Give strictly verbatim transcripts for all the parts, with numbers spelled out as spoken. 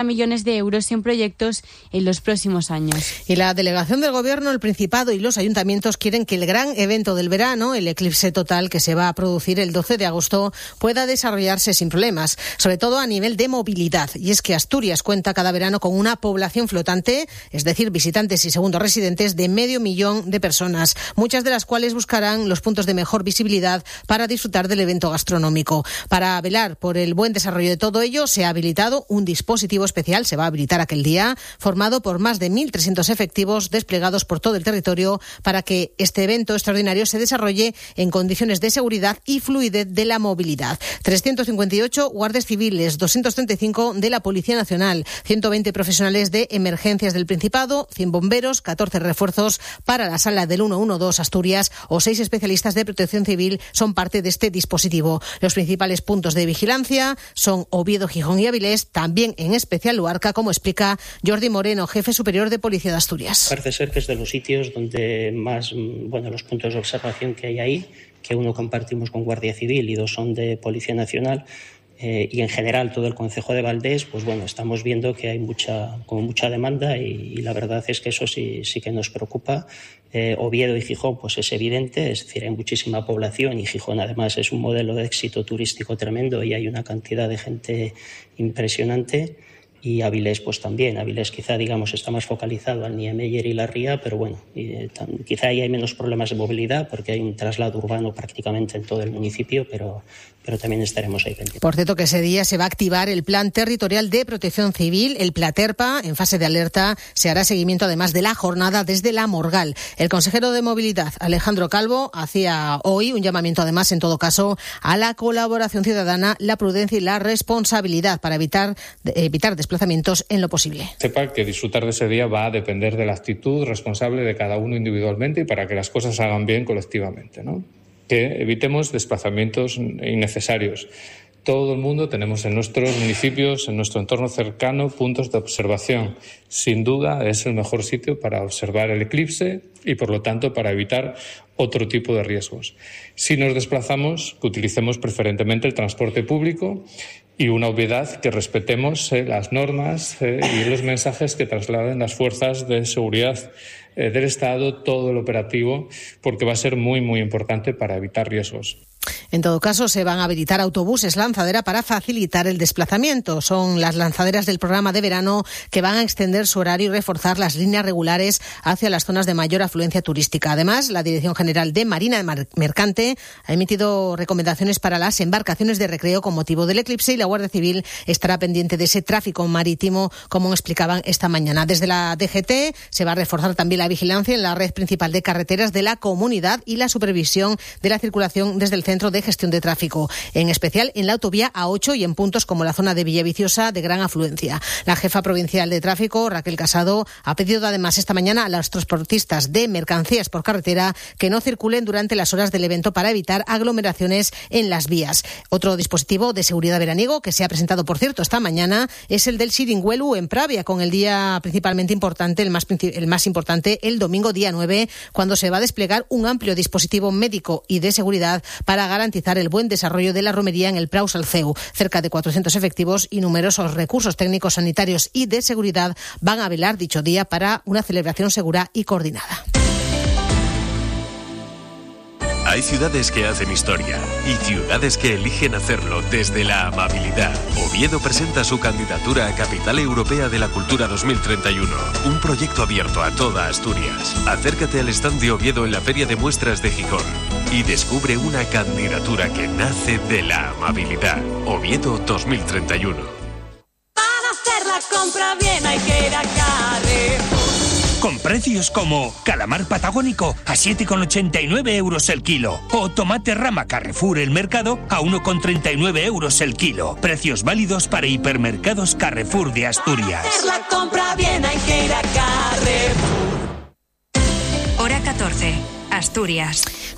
millones de euros en proyectos en los próximos años. Y la delegación del Gobierno, el Principado y los ayuntamientos quieren que el gran evento del verano, el eclipse total que se va a producir el doce de agosto, pueda desarrollarse sin problemas, sobre todo a nivel de movilidad. Y es que Asturias cuenta cada verano con una población flotante, es decir, visitantes y segundos residentes de medio millón de personas, muchas de las cuales buscarán los puntos de mejor visibilidad para disfrutar del evento gastronómico. Para velar por el buen desarrollo de todo ello, se ha habilitado un dispositivo especial, se va a habilitar aquel día, formado por más de mil trescientos efectivos desplegados por todo el territorio para que este evento extraordinario se desarrolle en condiciones de seguridad y fluidez de la movilidad. trescientos cincuenta y ocho guardias civiles, doscientos treinta y cinco de la Policía Nacional, ciento veinte profesionales de emergencias del Principado, cien bomberos, catorce refuerzos para la sala del ciento doce Asturias o seis especialistas de protección civil son parte de este dispositivo. Los principales puntos de vigilancia son Oviedo, Gijón y Avilés, también en especial Luarca, como explica Jordi Moreno, jefe superior de Policía de Asturias. Parece ser que es de los sitios donde más, bueno, los puntos de observación que hay ahí, que uno compartimos con Guardia Civil y dos son de Policía Nacional, eh, y en general todo el concejo de Valdés, pues bueno, estamos viendo que hay mucha, como mucha demanda y, y la verdad es que eso sí, sí que nos preocupa. Eh, Oviedo y Gijón, pues es evidente, es decir, hay muchísima población y Gijón además es un modelo de éxito turístico tremendo y hay una cantidad de gente impresionante. Y Avilés pues también. Avilés quizá, digamos, está más focalizado al Niemeyer y la Ría, pero bueno, y, tam, quizá ahí hay menos problemas de movilidad porque hay un traslado urbano prácticamente en todo el municipio, pero, pero también estaremos ahí pendientes. Por cierto, que ese día se va a activar el Plan Territorial de Protección Civil, el Platerpa, en fase de alerta. Se hará seguimiento además de la jornada desde la Morgal. El consejero de Movilidad, Alejandro Calvo, hacía hoy un llamamiento además, en todo caso, a la colaboración ciudadana, la prudencia y la responsabilidad para evitar, evitar desplazamientos en lo posible. Sepa que disfrutar de ese día va a depender de la actitud responsable de cada uno individualmente y para que las cosas se hagan bien colectivamente, ¿no? Que evitemos desplazamientos innecesarios. Todo el mundo tenemos en nuestros municipios, en nuestro entorno cercano, puntos de observación. Sin duda es el mejor sitio para observar el eclipse y, por lo tanto, para evitar otro tipo de riesgos. Si nos desplazamos, que utilicemos preferentemente el transporte público y una obviedad, que respetemos eh, las normas eh, y los mensajes que trasladen las fuerzas de seguridad eh, del Estado, todo el operativo, porque va a ser muy, muy importante para evitar riesgos. En todo caso, se van a habilitar autobuses lanzadera para facilitar el desplazamiento. Son las lanzaderas del programa de verano que van a extender su horario y reforzar las líneas regulares hacia las zonas de mayor afluencia turística. Además, la Dirección General de Marina Mercante ha emitido recomendaciones para las embarcaciones de recreo con motivo del eclipse y la Guardia Civil estará pendiente de ese tráfico marítimo, como explicaban esta mañana. Desde la D G T se va a reforzar también la vigilancia en la red principal de carreteras de la comunidad y la supervisión de la circulación desde el Centro de Gestión de Tráfico, en especial en la autovía A ocho y en puntos como la zona de Villaviciosa de gran afluencia. La jefa provincial de tráfico, Raquel Casado, ha pedido además esta mañana a los transportistas de mercancías por carretera que no circulen durante las horas del evento para evitar aglomeraciones en las vías. Otro dispositivo de seguridad veraniego que se ha presentado, por cierto, esta mañana es el del Xiringuelu en Pravia, con el día principalmente importante, el más, el más importante, el domingo día nueve, cuando se va a desplegar un amplio dispositivo médico y de seguridad para garantizar el buen desarrollo de la romería en el Prau Salceu. Cerca de cuatrocientos efectivos y numerosos recursos técnicos, sanitarios y de seguridad van a velar dicho día para una celebración segura y coordinada. Hay ciudades que hacen historia y ciudades que eligen hacerlo desde la amabilidad. Oviedo presenta su candidatura a Capital Europea de la Cultura dos mil treinta y uno, un proyecto abierto a toda Asturias. Acércate al stand de Oviedo en la Feria de Muestras de Gijón y descubre una candidatura que nace de la amabilidad. Oviedo dos mil treinta y uno. Para hacer la compra bien hay que ir a Carrefour. Con precios como calamar patagónico a siete con ochenta y nueve euros el kilo o tomate rama Carrefour El Mercado a uno con treinta y nueve euros el kilo. Precios válidos para hipermercados Carrefour de Asturias. Para hacer la compra bien hay que ir a Carrefour. Hora catorce. Asturias.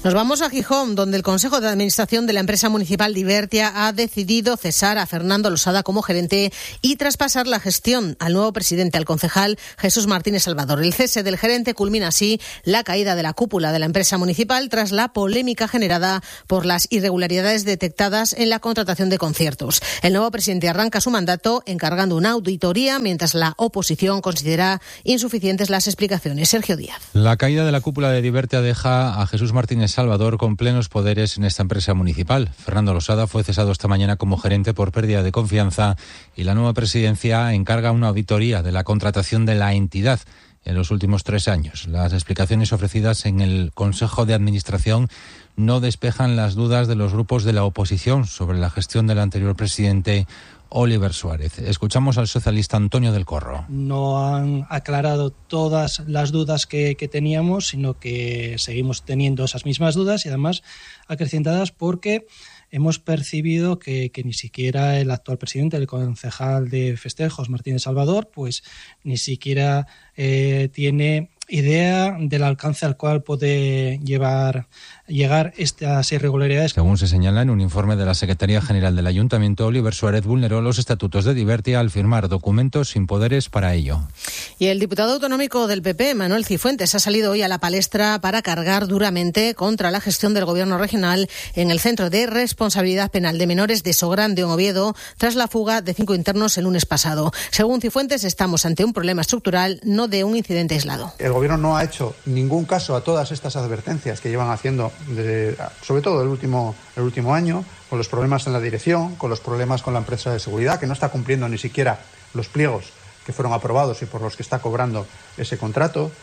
Nos vamos a Gijón, donde el Consejo de Administración de la empresa municipal Divertia ha decidido cesar a Fernando Losada como gerente y traspasar la gestión al nuevo presidente, al concejal Jesús Martínez Salvador. El cese del gerente culmina así la caída de la cúpula de la empresa municipal tras la polémica generada por las irregularidades detectadas en la contratación de conciertos. El nuevo presidente arranca su mandato encargando una auditoría, mientras la oposición considera insuficientes las explicaciones. Sergio Díaz. La caída de la cúpula de Divertia deja a Jesús Martínez Salvador con plenos poderes en esta empresa municipal. Fernando Losada fue cesado esta mañana como gerente por pérdida de confianza y la nueva presidencia encarga una auditoría de la contratación de la entidad en los últimos tres años. Las explicaciones ofrecidas en el Consejo de Administración no despejan las dudas de los grupos de la oposición sobre la gestión del anterior presidente Oliver Suárez. Escuchamos al socialista Antonio del Corro. No han aclarado todas las dudas que, que teníamos, sino que seguimos teniendo esas mismas dudas y además acrecentadas porque hemos percibido que, que ni siquiera el actual presidente, el concejal de festejos, Martínez Salvador, pues ni siquiera eh, tiene idea del alcance al cual puede llevar llegar estas irregularidades. Según se señala en un informe de la Secretaría General del Ayuntamiento, Oliver Suárez vulneró los estatutos de Divertia al firmar documentos sin poderes para ello. Y el diputado autonómico del P P, Manuel Cifuentes, ha salido hoy a la palestra para cargar duramente contra la gestión del Gobierno regional en el Centro de Responsabilidad Penal de Menores de Sogrande, en Oviedo, tras la fuga de cinco internos el lunes pasado. Según Cifuentes, estamos ante un problema estructural, no de un incidente aislado. El Gobierno no ha hecho ningún caso a todas estas advertencias que llevan haciendo De, sobre todo el último, el último año, con los problemas en la dirección, con los problemas con la empresa de seguridad, que no está cumpliendo ni siquiera los pliegos que fueron aprobados y por los que está cobrando ese contrato,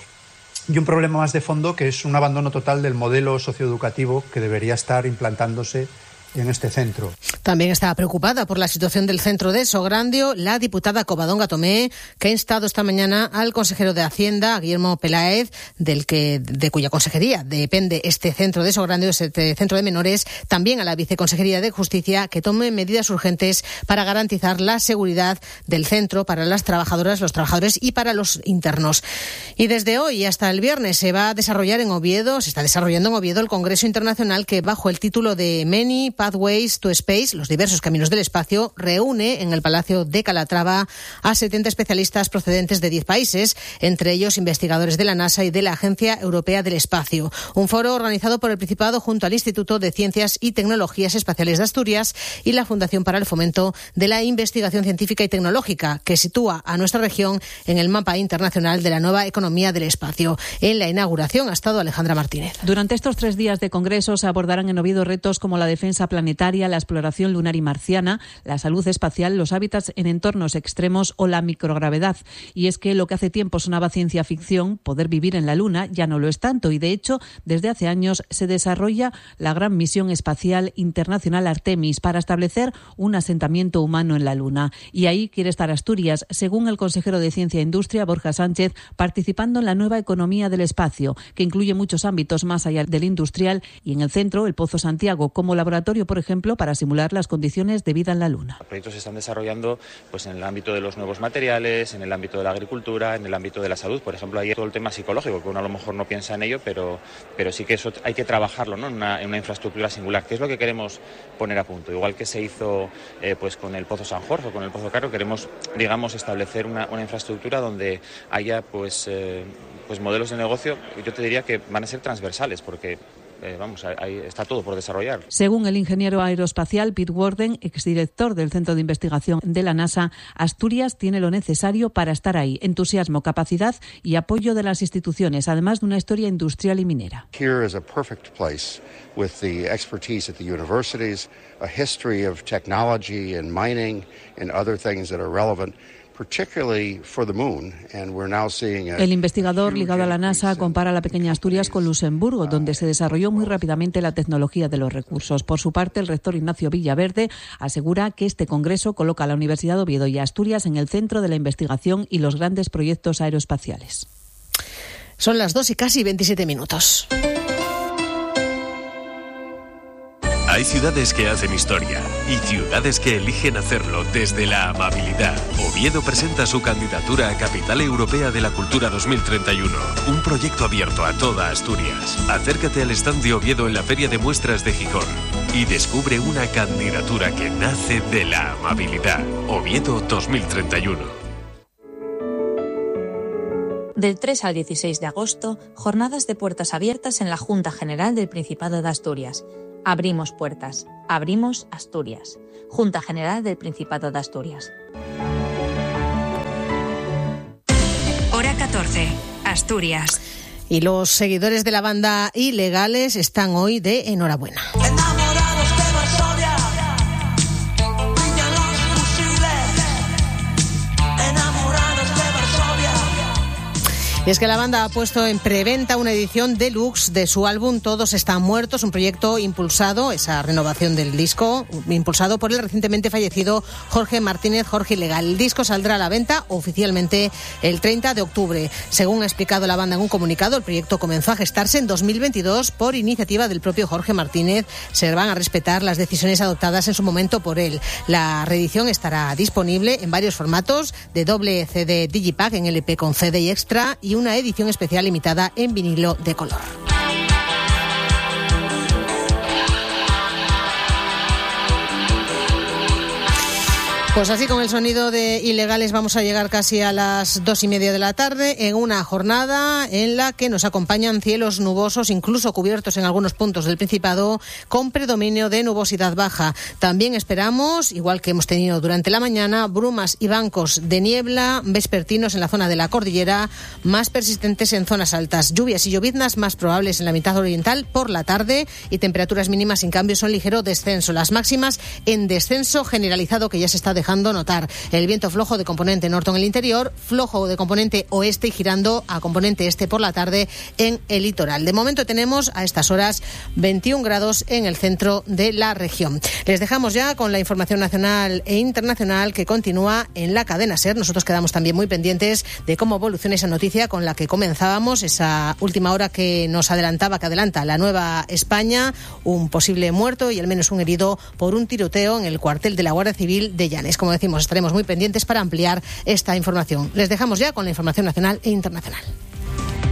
y un problema más de fondo, que es un abandono total del modelo socioeducativo que debería estar implantándose en este centro. También está preocupada por la situación del centro de Sograndio la diputada Covadonga Tomé, que ha instado esta mañana al consejero de Hacienda, Guillermo Peláez, del que de cuya consejería depende este centro de Sograndio, este centro de menores, también a la viceconsejería de Justicia, que tome medidas urgentes para garantizar la seguridad del centro para las trabajadoras, los trabajadores y para los internos. Y desde hoy hasta el viernes se va a desarrollar en Oviedo, se está desarrollando en Oviedo el Congreso Internacional que, bajo el título de Many Pathways to Space, los diversos caminos del espacio, reúne en el Palacio de Calatrava a setenta especialistas procedentes de diez países, entre ellos investigadores de la NASA y de la Agencia Europea del Espacio. Un foro organizado por el Principado junto al Instituto de Ciencias y Tecnologías Espaciales de Asturias y la Fundación para el Fomento de la Investigación Científica y Tecnológica, que sitúa a nuestra región en el mapa internacional de la nueva economía del espacio. En la inauguración ha estado Alejandra Martínez. Durante estos tres días de congreso se abordarán en Oviedo retos como la defensa planetaria, la exploración lunar y marciana, la salud espacial, los hábitats en entornos extremos o la microgravedad. Y es que lo que hace tiempo sonaba ciencia ficción, poder vivir en la Luna, ya no lo es tanto. Y de hecho, desde hace años se desarrolla la gran misión espacial internacional Artemis para establecer un asentamiento humano en la Luna. Y ahí quiere estar Asturias, según el consejero de Ciencia e Industria, Borja Sánchez, participando en la nueva economía del espacio, que incluye muchos ámbitos más allá del industrial, y en el centro, el Pozo Santiago, como laboratorio, por ejemplo, para simular las condiciones de vida en la Luna. Los proyectos se están desarrollando pues, en el ámbito de los nuevos materiales, en el ámbito de la agricultura, en el ámbito de la salud. Por ejemplo, ahí todo el tema psicológico, que uno a lo mejor no piensa en ello, pero, pero sí que eso hay que trabajarlo, ¿no? en, una, en una infraestructura singular, que es lo que queremos poner a punto. Igual que se hizo eh, pues, con el Pozo San Jorge o con el Pozo Caro, queremos, digamos, establecer una, una infraestructura donde haya pues, eh, pues modelos de negocio, yo te diría que van a ser transversales, porque Eh, vamos, ahí está todo por desarrollar. Según el ingeniero aeroespacial Pete Worden, exdirector del Centro de Investigación de la NASA, Asturias tiene lo necesario para estar ahí: entusiasmo, capacidad y apoyo de las instituciones, además de una historia industrial y minera. Here is a perfect place with the expertise at the universities, a history of technology and mining and other things that are relevant. El investigador ligado a la NASA compara la pequeña Asturias con Luxemburgo, donde se desarrolló muy rápidamente la tecnología de los recursos. Por su parte, el rector Ignacio Villaverde asegura que este congreso coloca a la Universidad de Oviedo y a Asturias en el centro de la investigación y los grandes proyectos aeroespaciales. Son las dos y casi veintisiete minutos. Hay ciudades que hacen historia y ciudades que eligen hacerlo desde la amabilidad. Oviedo presenta su candidatura a Capital Europea de la Cultura dos mil treinta y uno, un proyecto abierto a toda Asturias. Acércate al stand de Oviedo en la Feria de Muestras de Gijón y descubre una candidatura que nace de la amabilidad. Oviedo dos mil treinta y uno. Del tres al dieciséis de agosto, jornadas de puertas abiertas en la Junta General del Principado de Asturias. Abrimos puertas, abrimos Asturias. Junta General del Principado de Asturias. Hora catorce, Asturias. Y los seguidores de la banda Ilegales están hoy de enhorabuena. Y es que la banda ha puesto en preventa una edición deluxe de su álbum Todos están muertos, un proyecto impulsado, esa renovación del disco, impulsado por el recientemente fallecido Jorge Martínez, Jorge Ilegal. El disco saldrá a la venta oficialmente el treinta de octubre. Según ha explicado la banda en un comunicado, el proyecto comenzó a gestarse en dos mil veintidós por iniciativa del propio Jorge Martínez. Se van a respetar las decisiones adoptadas en su momento por él. La reedición estará disponible en varios formatos, de doble C D Digipack, en L P con C D y extra, y una edición especial limitada en vinilo de color. Pues así, con el sonido de Ilegales, vamos a llegar casi a las dos y media de la tarde en una jornada en la que nos acompañan cielos nubosos, incluso cubiertos en algunos puntos del Principado, con predominio de nubosidad baja. También esperamos, igual que hemos tenido durante la mañana, brumas y bancos de niebla vespertinos en la zona de la cordillera, más persistentes en zonas altas. Lluvias y lloviznas más probables en la mitad oriental por la tarde, y temperaturas mínimas sin cambio son ligero descenso. Las máximas en descenso generalizado, que ya se está dejando dejando notar. El viento flojo de componente norte en el interior, flojo de componente oeste y girando a componente este por la tarde en el litoral. De momento tenemos a estas horas veintiún grados en el centro de la región. Les dejamos ya con la información nacional e internacional que continúa en la cadena SER. Nosotros quedamos también muy pendientes de cómo evoluciona esa noticia con la que comenzábamos, esa última hora que nos adelantaba, que adelanta la Nueva España, un posible muerto y al menos un herido por un tiroteo en el cuartel de la Guardia Civil de Llanes. Como decimos, estaremos muy pendientes para ampliar esta información. Les dejamos ya con la información nacional e internacional.